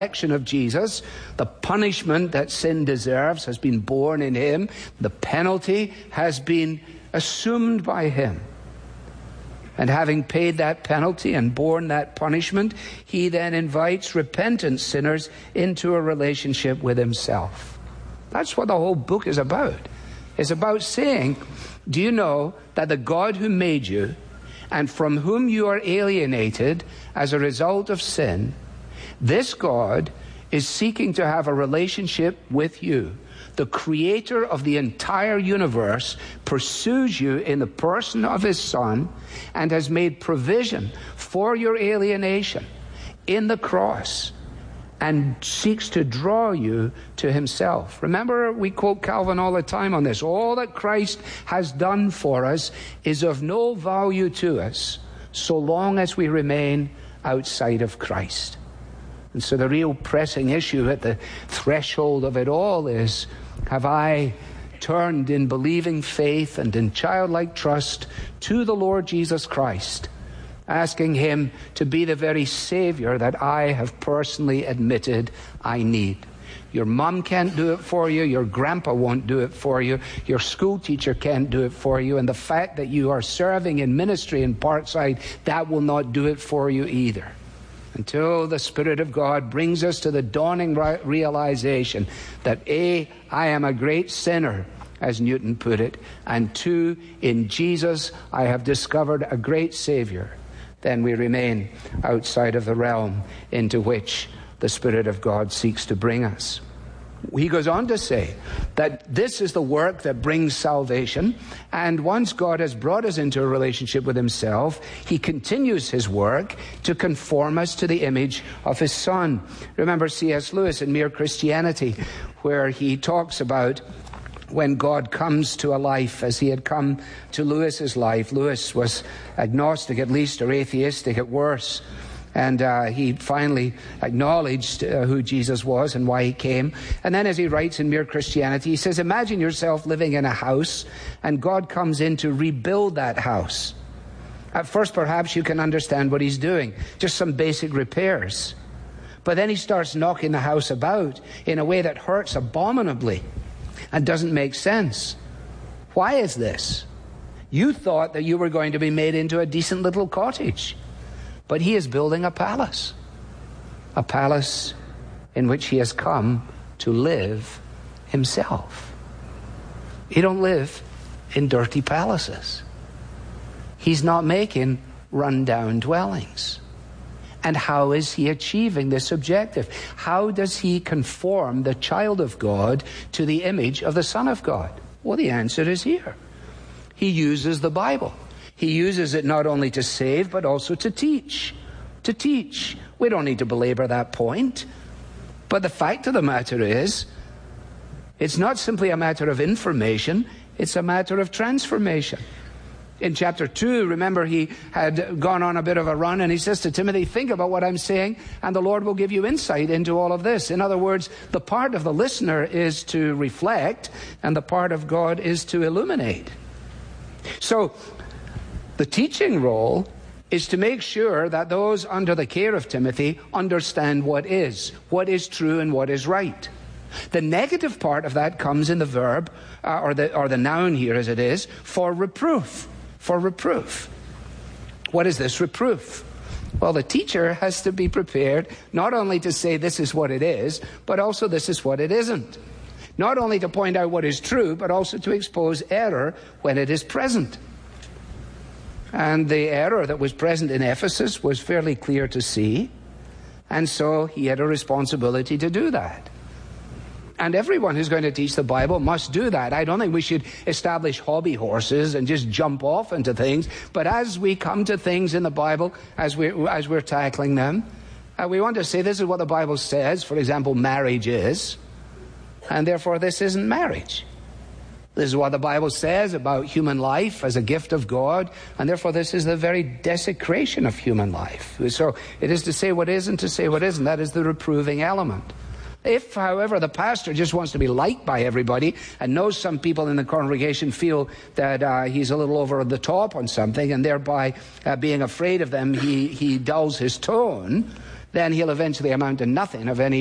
resurrection of Jesus, the punishment that sin deserves has been borne in him. The penalty has been assumed by him. And having paid that penalty and borne that punishment, he then invites repentant sinners into a relationship with himself. That's what the whole book is about. It's about saying, do you know that the God who made you and from whom you are alienated as a result of sin, this God is seeking to have a relationship with you. The creator of the entire universe pursues you in the person of his Son and has made provision for your alienation in the cross and seeks to draw you to himself. Remember, we quote Calvin all the time on this. All that Christ has done for us is of no value to us so long as we remain outside of Christ. And so the real pressing issue at the threshold of it all is, have I turned in believing faith and in childlike trust to the Lord Jesus Christ, asking him to be the very Savior that I have personally admitted I need? Your mom can't do it for you. Your grandpa won't do it for you. Your school teacher can't do it for you. And the fact that you are serving in ministry in Parkside, that will not do it for you either. Until the Spirit of God brings us to the dawning realization that A, I am a great sinner, as Newton put it, and 2, in Jesus I have discovered a great Savior, then we remain outside of the realm into which the Spirit of God seeks to bring us. He goes on to say that this is the work that brings salvation, and once God has brought us into a relationship with himself, he continues his work to conform us to the image of his Son. Remember C.S. Lewis in Mere Christianity, where he talks about when God comes to a life as he had come to Lewis's life. Lewis was agnostic at least, or atheistic at worst. And he finally acknowledged who Jesus was and why he came. And then as he writes in Mere Christianity, he says, imagine yourself living in a house and God comes in to rebuild that house. At first, perhaps you can understand what he's doing, just some basic repairs. But then he starts knocking the house about in a way that hurts abominably and doesn't make sense. Why is this? You thought that you were going to be made into a decent little cottage. But he is building a palace in which he has come to live himself. He don't live in dirty palaces. He's not making run-down dwellings. And how is he achieving this objective? How does he conform the child of God to the image of the Son of God? Well, the answer is here. He uses the Bible. He uses it not only to save, but also to teach. To teach. We don't need to belabor that point. But the fact of the matter is, it's not simply a matter of information, it's a matter of transformation. In chapter 2, remember, he had gone on a bit of a run, and he says to Timothy, think about what I'm saying, and the Lord will give you insight into all of this. In other words, the part of the listener is to reflect, and the part of God is to illuminate. So, the teaching role is to make sure that those under the care of Timothy understand what is true and what is right. The negative part of that comes in the verb, or the noun here as it is, for reproof. For reproof. What is this reproof? Well, the teacher has to be prepared not only to say this is what it is, but also this is what it isn't. Not only to point out what is true, but also to expose error when it is present. And the error that was present in Ephesus was fairly clear to see. And so he had a responsibility to do that. And everyone who's going to teach the Bible must do that. I don't think we should establish hobby horses and just jump off into things. But as we come to things in the Bible, as we're tackling them, we want to say this is what the Bible says. For example, marriage is. And therefore this isn't marriage. This is what the Bible says about human life as a gift of God, and therefore this is the very desecration of human life. So it is to say what is and to say what isn't. That is the reproving element. If, however, the pastor just wants to be liked by everybody and knows some people in the congregation feel that he's a little over the top on something, and thereby being afraid of them, he dulls his tone, then he'll eventually amount to nothing of any